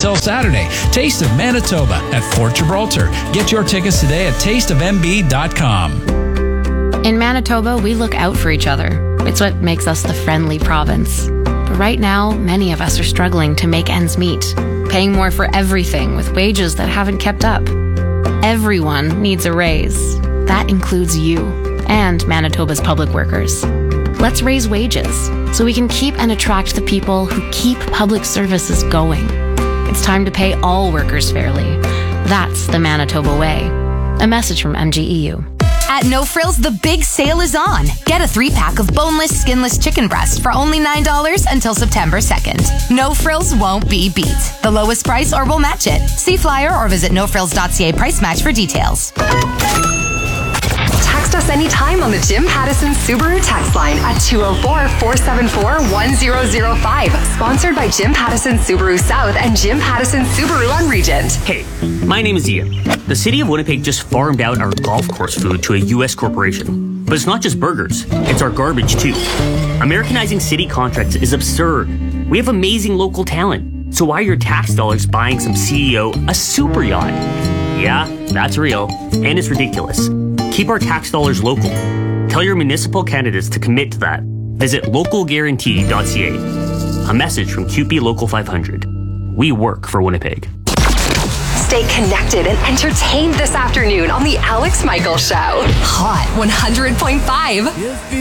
until Saturday. Taste of Manitoba at Fort Gibraltar. Get your tickets today at tasteofmb.com. In Manitoba, we look out for each other. It's what makes us the friendly province. But right now, many of us are struggling to make ends meet, paying more for everything with wages that haven't kept up. Everyone needs a raise. That includes you and Manitoba's public workers. Let's raise wages so we can keep and attract the people who keep public services going. It's time to pay all workers fairly. That's the Manitoba way. A message from MGEU. At No Frills, the big sale is on. Get a 3-pack of boneless, skinless chicken breast for only $9 until September 2nd. No Frills won't be beat. The lowest price or we'll match it. See flyer or visit nofrills.ca price match for details. Text us anytime on the Jim Pattison Subaru text line at 204-474-1005. Sponsored by Jim Pattison Subaru South and Jim Pattison Subaru on Regent. Hey, my name is Ian. The city of Winnipeg just farmed out our golf course food to a U.S. corporation. But it's not just burgers, it's our garbage too. Americanizing city contracts is absurd. We have amazing local talent. So why are your tax dollars buying some CEO a super yacht? Yeah, that's real. And it's ridiculous. Keep our tax dollars local. Tell your municipal candidates to commit to that. Visit localguarantee.ca. A message from QP Local 500. We work for Winnipeg. Stay connected and entertained this afternoon on The Alex Michaels Show. Hot 100.5.